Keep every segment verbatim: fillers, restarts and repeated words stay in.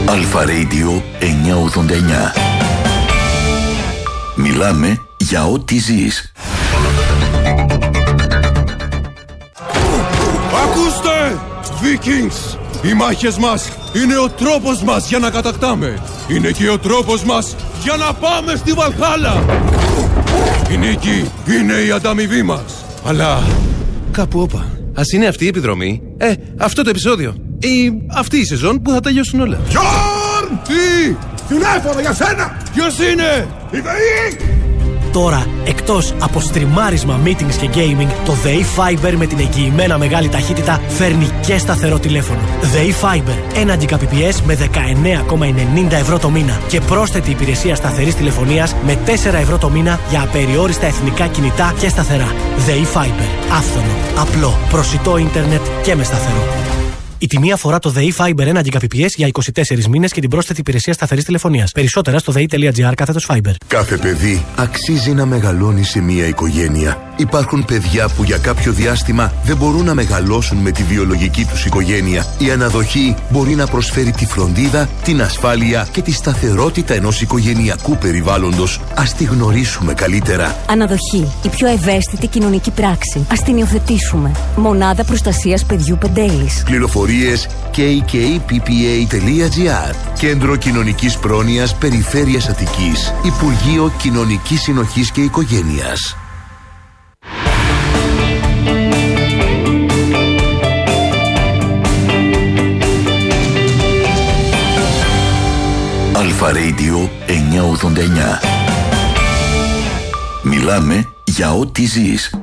Αλφα Radio εννιακόσια ογδόντα εννιά. Μιλάμε για ό,τι ζεις. Ακούστε! Vikings! Οι μάχες μας είναι ο τρόπος μας για να κατακτάμε. Είναι και ο τρόπος μας για να πάμε στη Βαλχάλα. Η νίκη είναι η ανταμοιβή μας. Αλλά κάπου όπα. Ας είναι αυτή η επιδρομή, ε, αυτό το επεισόδιο ή αυτή η σεζόν που θα τελειώσουν όλα. Γιόρν! Τι! Τηλέφωνο για σένα! Ποιος είναι? Η ΔΕΗ! Τώρα, εκτός από στριμάρισμα, meetings και gaming, το ΔΕΗ Fiber με την εγγυημένα μεγάλη ταχύτητα φέρνει και σταθερό τηλέφωνο. ΔΕΗ Fiber, ένα Gbps με δεκαεννέα κόμμα ενενήντα ευρώ το μήνα και πρόσθετη υπηρεσία σταθερής τηλεφωνίας με τέσσερα ευρώ το μήνα για απεριόριστα εθνικά κινητά και σταθερά. ΔΕΗ Fiber, άφθονο, απλό, προσιτό ίντερνετ και με σταθερό. Η τιμή αφορά το ΔΕΗ Fiber ένα Gbps για είκοσι τέσσερις μήνες και την πρόσθετη υπηρεσία σταθερής τηλεφωνίας. Περισσότερα στο δei.gr κάθετος Fiber. Κάθε παιδί αξίζει να μεγαλώνει σε μια οικογένεια. Υπάρχουν παιδιά που για κάποιο διάστημα δεν μπορούν να μεγαλώσουν με τη βιολογική τους οικογένεια. Η αναδοχή μπορεί να προσφέρει τη φροντίδα, την ασφάλεια και τη σταθερότητα ενός οικογενειακού περιβάλλοντος. Ας τη γνωρίσουμε καλύτερα. Αναδοχή. Η πιο ευαίσθητη κοινωνική πράξη. Ας την υιοθετήσουμε. Μονάδα Προστασίας Παιδιού Πεντέλης. Πληροφορίες κέι κέι πι πι έι τελεία τζι άρ. Κέντρο Κοινωνικής Πρόνοιας Περιφέρειας Αττικής. Υπουργείο Κοινωνικής Συνοχής και Οικογένειας. Αλφα Radio εννιακόσια ογδόντα εννιά. Μιλάμε για ό,τι ζεις.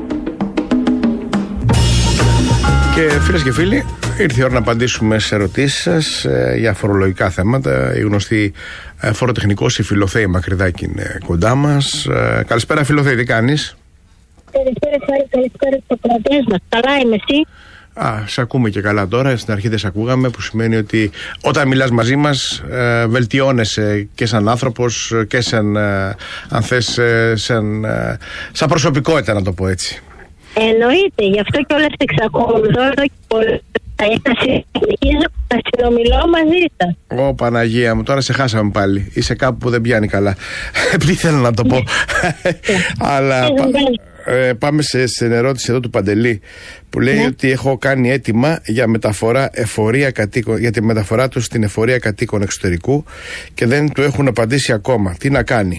Και φίλες και φίλοι, ήρθε η ώρα να απαντήσουμε σε ερωτήσεις σας ε, για φορολογικά θέματα. Η γνωστή ε, φοροτεχνικός, η Φιλοθέη Μακρυδάκη είναι κοντά μας. Ε, καλησπέρα Φιλοθέη, τι κάνεις? Καλησπέρα, καλησπέρα στο κρατές μας. Καλά είμαι, εσύ? Α, σε ακούμε και καλά τώρα, στην αρχή δεν σε ακούγαμε, που σημαίνει ότι όταν μιλάς μαζί μας ε, βελτιώνεσαι και σαν άνθρωπος και σαν, ε, αν θες, ε, σαν, ε, σαν προσωπικότητα, να το πω έτσι. Εννοείται, γι' αυτό και όλες εξακολουθώ εδώ και πολύ. Θα συνεχίζω να συνομιλώ μαζί σας. Ω Παναγία μου, τώρα σε χάσαμε πάλι. Είσαι κάπου που δεν πιάνει καλά. Επειδή θέλω να το πω. Αλλά ε, πάμε σε, στην ερώτηση εδώ του Παντελή, που λέει ναι. ότι έχω κάνει αίτημα για μεταφορά εφορία κατοίκων, για τη μεταφορά του στην εφορία κατοίκων εξωτερικού και δεν του έχουν απαντήσει ακόμα. Τι να κάνει?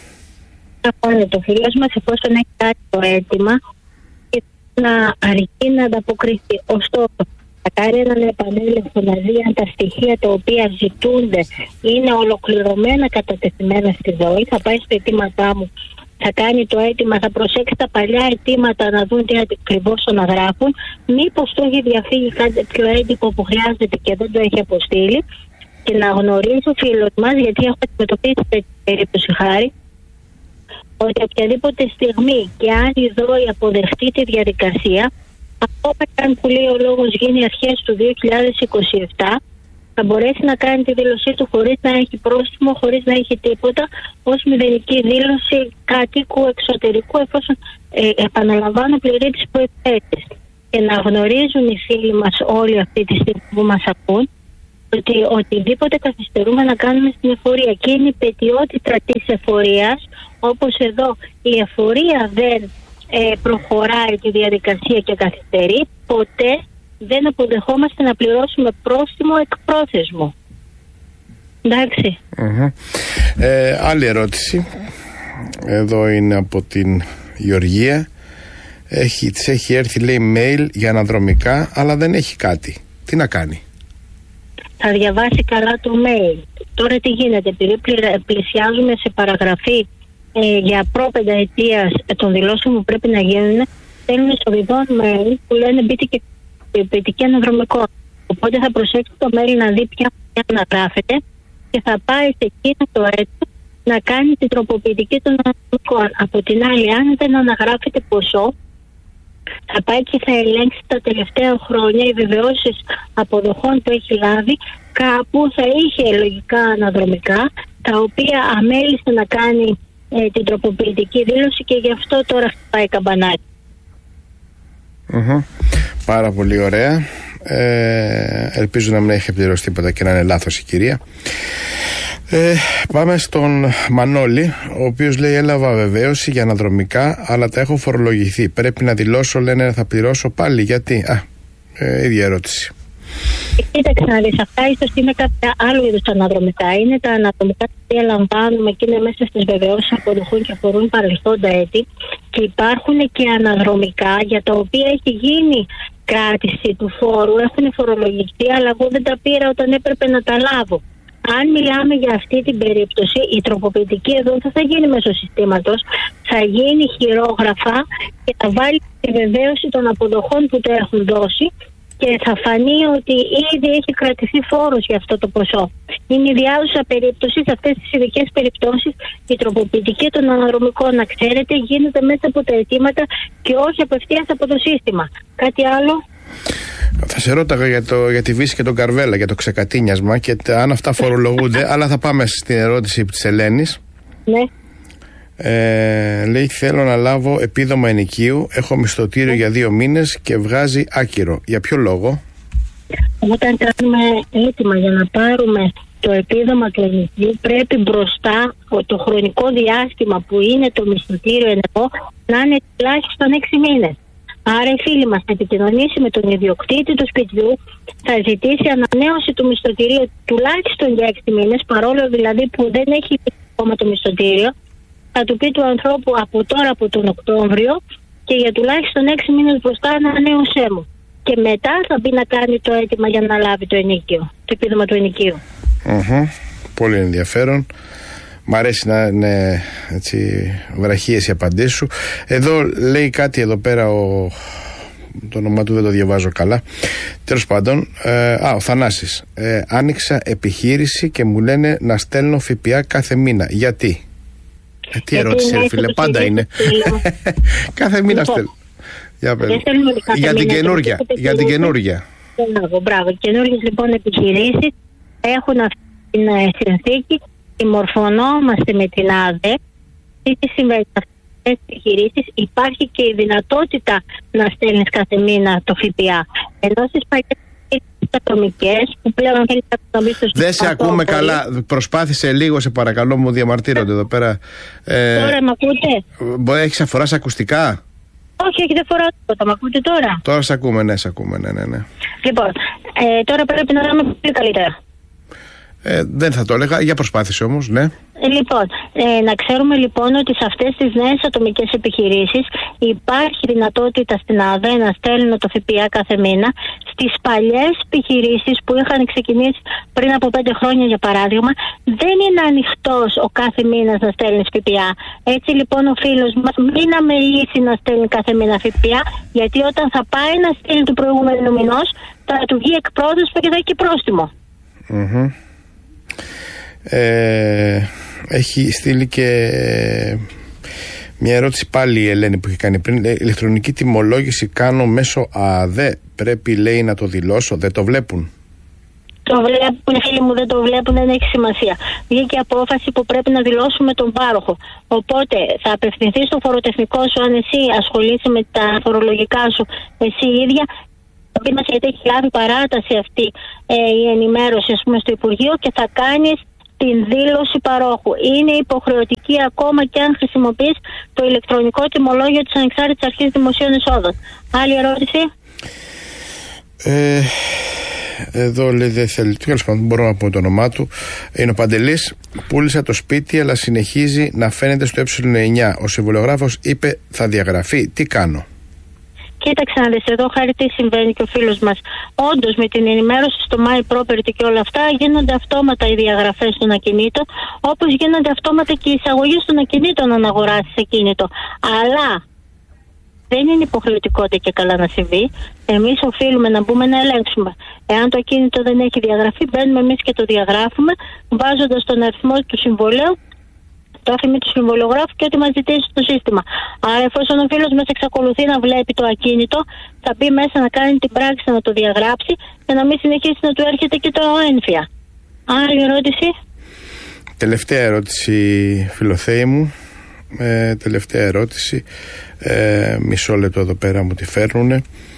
Θα κάνει το φίλος μας εφόσον έχει κάνει το αίτημα και να αρκεί να ανταποκριθεί. Ωστόσο, θα κάνει έναν επανέλεγχο να δει αν τα στοιχεία τα οποία ζητούνται είναι ολοκληρωμένα κατατεθειμένα στη ζωή. Θα πάει στα αιτήματά μου, θα κάνει το αίτημα, θα προσέξει τα παλιά αιτήματα να δουν τι ακριβώς αναγράφουν. Μήπως το έχει διαφύγει κάτι πιο έντυπο που χρειάζεται και δεν το έχει αποστείλει. Και να γνωρίζει ο φίλος μας, γιατί έχω αντιμετωπίσει την περίπτωση χάρη, ότι οποιαδήποτε στιγμή και αν η ΔΟΗ αποδεχτεί τη διαδικασία, ακόμα και αν που λέει ο λόγος γίνει αρχές του δύο χιλιάδες είκοσι επτά, θα μπορέσει να κάνει τη δήλωσή του χωρίς να έχει πρόστιμο, χωρίς να έχει τίποτα, ως μηδενική δήλωση κατοίκου εξωτερικού, εφόσον ε, επαναλαμβάνω πληρεί τις προϋποθέσεις. Και να γνωρίζουν οι φίλοι μας όλοι αυτή τη στιγμή που μας ακούν, ότι οτιδήποτε καθυστερούμε να κάνουμε στην εφορία και είναι η πετιότητα της εφορίας, όπως εδώ η εφορία δεν ε, προχωράει τη διαδικασία και καθυστερεί, ποτέ δεν αποδεχόμαστε να πληρώσουμε πρόστιμο εκπρόθεσμο. Εντάξει. Mm-hmm. Ε, άλλη ερώτηση. Εδώ είναι από την Γεωργία. Έχει, της έχει έρθει, λέει, mail για αναδρομικά, αλλά δεν έχει κάτι. Τι να κάνει? Θα διαβάσει καλά το mail. Τώρα τι γίνεται, επειδή πλησιάζουμε σε παραγραφή ε, για προπενταετίας των δηλώσεων που πρέπει να γίνουν, στέλνουν στο βιδόν mail που λένε μπείτε και μπείτε και αναδρομικό. Οπότε θα προσέξει το mail να δει ποια αναγράφεται και θα πάει σε εκείνο το έτος να κάνει την τροποποιητική των αναδρομικών. Από την άλλη, αν δεν αναγράφεται ποσό, θα πάει και θα ελέγξει τα τελευταία χρόνια οι βεβαιώσεις αποδοχών που έχει λάβει. Κάπου θα είχε λογικά αναδρομικά, τα οποία αμέλησε να κάνει ε, την τροποποιητική δήλωση και γι' αυτό τώρα χτυπάει καμπανάκι. Mm-hmm. Πάρα πολύ ωραία. Ε, ελπίζω να μην έχει πληρώσει τίποτα και να είναι λάθος η κυρία. Ε, πάμε στον Μανώλη, ο οποίος λέει: έλαβα βεβαίωση για αναδρομικά, αλλά τα έχω φορολογηθεί. Πρέπει να δηλώσω, λένε, θα πληρώσω πάλι. Γιατί? Α, ε, ίδια ερώτηση. Κοίταξε να δεις, αυτά ίσως είναι κάποια άλλου είδους αναδρομικά. Είναι τα αναδρομικά που λαμβάνουμε και είναι μέσα στις βεβαιώσεις αποδοχών και αφορούν παρελθόντα έτη. Και υπάρχουν και αναδρομικά για τα οποία έχει γίνει κράτηση του φόρου, έχουν φορολογηθεί, αλλά εγώ δεν τα πήρα όταν έπρεπε να τα λάβω. Αν μιλάμε για αυτή την περίπτωση, η τροποποιητική εδώ δεν θα γίνει μέσω συστήματος, θα γίνει χειρόγραφα και θα βάλει τη βεβαίωση των αποδοχών που το έχουν δώσει και θα φανεί ότι ήδη έχει κρατηθεί φόρος για αυτό το ποσό. Είναι η διάδοσα περίπτωση, σε αυτές τις ειδικές περιπτώσεις, η τροποποιητική των αναδρομικών, να ξέρετε, γίνεται μέσα από τα αιτήματα και όχι απευθείας από το σύστημα. Κάτι άλλο? Θα σε ρώταγα για, το, για τη Βύση και τον Καρβέλα, για το ξεκατίνιασμα και αν αυτά φορολογούνται, αλλά θα πάμε στην ερώτηση της Ελένης. Ναι. Ε, λέει: θέλω να λάβω επίδομα ενοικίου, έχω μισθωτήριο για δύο μήνες και βγάζει άκυρο. Για ποιο λόγο? Όταν κάνουμε έτοιμα για να πάρουμε το επίδομα του ενοικίου, πρέπει μπροστά το χρονικό διάστημα που είναι το μισθωτήριο ενεργό να είναι τουλάχιστον έξι μήνες. Άρα η φίλη μας θα επικοινωνήσει με τον ιδιοκτήτη του σπιτιού, θα ζητήσει ανανέωση του μισθωτηρίου τουλάχιστον για έξι μήνες, παρόλο δηλαδή που δεν έχει ακόμα το μισθωτήριο. Θα του πει του ανθρώπου από τώρα, από τον Οκτώβριο, και για τουλάχιστον έξι μήνες μπροστά ανανέωσέ μου. Και μετά θα μπει να κάνει το αίτημα για να λάβει το ενοίκιο, το επίδομα του ενοικίου. Mm-hmm. Πολύ ενδιαφέρον. Μ' αρέσει να είναι έτσι βραχίες οι απαντήσεις σου. Εδώ λέει κάτι εδώ πέρα, ο... το όνομα του δεν το διαβάζω καλά. Τέλος πάντων, ε, α, ο Θανάσης. Ε, άνοιξα επιχείρηση και μου λένε να στέλνω ΦΠΑ κάθε μήνα. Γιατί? Ε, τι ερώτηση ρε φίλε, πάντα είναι. Κάθε μήνα λοιπόν, στέλνω. Για, για την καινούργια. Για την καινούργια. Μπράβο, μπράβο. Οι καινούργιες λοιπόν επιχειρήσεις έχουν αυτή την συνθήκη. Συμμορφωνόμαστε με την ΑΔΕ. Τι συμβαίνει σε αυτές τις επιχειρήσεις? Υπάρχει και η δυνατότητα να στέλνεις κάθε μήνα το ΦΠΑ. Ενώ στις παλιές ατομικές που πλέον θέλει να μπει στο δεν σε ακούμε πολύ καλά. Προσπάθησε λίγο, σε παρακαλώ, μου διαμαρτύρονται εδώ πέρα. Ε, τώρα με ακούτε? Μπορεί, έχεις αφορά σε ακουστικά? Όχι, όχι, δεν φοράω τίποτα. Με ακούτε τώρα? Τώρα σε ακούμε, ναι, σε ακούμε, ναι, ναι, ναι. Λοιπόν, ε, τώρα πρέπει να δούμε πολύ καλύτερα. Ε, δεν θα το έλεγα, για προσπάθησε όμως, ναι. Ε, λοιπόν, ε, να ξέρουμε λοιπόν ότι σε αυτές τις νέες ατομικές επιχειρήσεις υπάρχει δυνατότητα στην ΑΔΕ να στέλνουν το ΦΠΑ κάθε μήνα. Στις παλιές επιχειρήσεις που είχαν ξεκινήσει πριν από πέντε χρόνια, για παράδειγμα, δεν είναι ανοιχτός ο κάθε μήνας να στέλνει ΦΠΑ. Έτσι λοιπόν ο φίλος μας μην αμελήσει να στέλνει κάθε μήνα ΦΠΑ, γιατί όταν θα πάει να στέλνει του προηγούμενου μηνός θα του βγει εκπρόσωπο και θα έχει πρόστιμο. Mm-hmm. Ε, έχει στείλει και μια ερώτηση πάλι η Ελένη που είχε κάνει πριν. Ηλεκτρονική τιμολόγηση κάνω μέσω ΑΔΕ. Πρέπει, λέει, να το δηλώσω. Δεν το βλέπουν? Το βλέπουν, φίλοι μου, δεν το βλέπουν, δεν έχει σημασία. Βγήκε απόφαση που πρέπει να δηλώσουμε τον πάροχο. Οπότε θα απευθυνθεί στο φοροτεχνικό σου, αν εσύ ασχολείσαι με τα φορολογικά σου εσύ ίδια. Γιατί έχει λάβει παράταση αυτή ε, η ενημέρωση, ας πούμε, στο Υπουργείο, και θα κάνεις την δήλωση παρόχου. Είναι υποχρεωτική ακόμα και αν χρησιμοποιείς το ηλεκτρονικό τιμολόγιο της Ανεξάρτητης Αρχής Δημοσίων Εσόδων. Άλλη ερώτηση? Ε, εδώ λέει δεν θέλει. Τέλος πάντων, μπορώ να πω το όνομά του. Είναι ο Παντελής. Πούλησα το σπίτι, αλλά συνεχίζει να φαίνεται στο ε εννιά. Ο συμβολογράφος είπε θα διαγραφεί. Τι κάνω? Κοίταξε να δεις εδώ, χάρη τι συμβαίνει και ο φίλος μας. Όντως με την ενημέρωση στο My Property και όλα αυτά γίνονται αυτόματα οι διαγραφές των ακινήτων, όπως γίνονται αυτόματα και οι εισαγωγές των ακινήτων αν αγοράσεις ακίνητο. Αλλά δεν είναι υποχρεωτικότητα και καλά να συμβεί. Εμείς οφείλουμε να μπούμε να ελέγξουμε. Εάν το ακίνητο δεν έχει διαγραφεί, μπαίνουμε εμείς και το διαγράφουμε, βάζοντας τον αριθμό του συμβολέου, το άφημί του συμβολογράφου και ό,τι μας ζητήσει στο σύστημα. Άρα, εφόσον ο φίλος μας εξακολουθεί να βλέπει το ακίνητο, θα μπει μέσα να κάνει την πράξη να το διαγράψει και να μην συνεχίσει να του έρχεται και το ένφια. Άλλη ερώτηση? Τελευταία ερώτηση, φιλοθέη μου. Ε, τελευταία ερώτηση. Ε, μισό λεπτό εδώ πέρα μου τη φέρνουνε.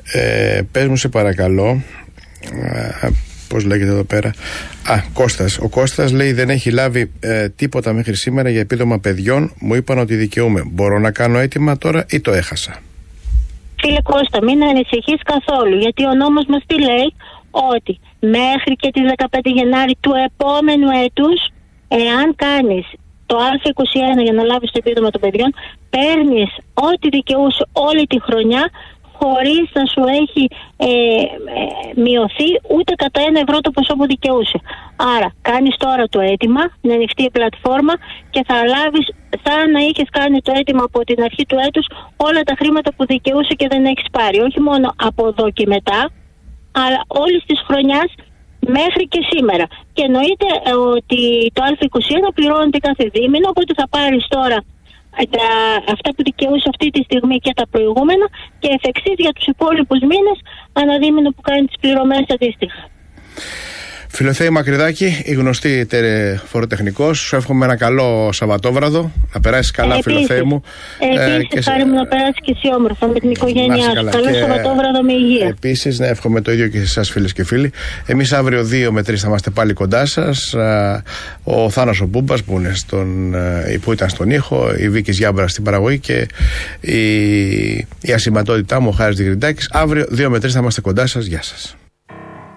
Ε, πες μου σε παρακαλώ, πώς λέγεται εδώ πέρα, Α, Κώστας. Ο Κώστας λέει δεν έχει λάβει ε, τίποτα μέχρι σήμερα για επίδομα παιδιών. Μου είπαν ότι δικαιούμαι. Μπορώ να κάνω αίτημα τώρα ή το έχασα? Φίλε Κώστα, μην ανησυχείς καθόλου, γιατί ο νόμος μας τι λέει? Ότι μέχρι και τις δεκαπέντε Γενάρη του επόμενου έτους, εάν κάνεις το Α είκοσι ένα για να λάβεις το επίδομα των παιδιών, παίρνεις ό,τι δικαιούσε όλη τη χρονιά, χωρίς να σου έχει ε, ε, μειωθεί ούτε κατά ένα ευρώ το ποσό που δικαιούσε. Άρα κάνεις τώρα το αίτημα, να ανοιχτεί η πλατφόρμα και θα λάβεις σαν να είχες κάνει το αίτημα από την αρχή του έτους όλα τα χρήματα που δικαιούσε και δεν έχεις πάρει. Όχι μόνο από εδώ και μετά, αλλά όλης της χρονιάς μέχρι και σήμερα. Και εννοείται ότι το Α είκοσι ένα πληρώνεται κάθε δίμηνο, οπότε θα πάρεις τώρα τα, αυτά που δικαιούσε αυτή τη στιγμή και τα προηγούμενα και εφ' εξής για τους υπόλοιπους μήνες αναδίμηνο που κάνει τις πληρωμές αντίστοιχα. Φιλοθέη Μακρυδάκη, η γνωστή φοροτεχνικός, σου εύχομαι ένα καλό Σαββατόβραδο, να περάσεις καλά, ε, Φιλοθέη μου. Επίσης, ε, χάρη μου να περάσεις και εσύ όμορφα με την οικογένειά σου. Καλό και... Σαββατόβραδο με υγεία. Επίσης, να εύχομαι το ίδιο και σε εσάς, φίλες και φίλοι. Εμείς αύριο δύο με τρεις θα είμαστε πάλι κοντά σας. Ο Θάνος ο Μπούμπας που, είναι στον, που ήταν στον ήχο, η Βίκης Γιάμπρα στην παραγωγή και η, η ασημματότητά μου ο Χάρης Διγρυντάκης. Αύριο δύο με τρεις θα είμαστε κοντά σας. Γεια σας.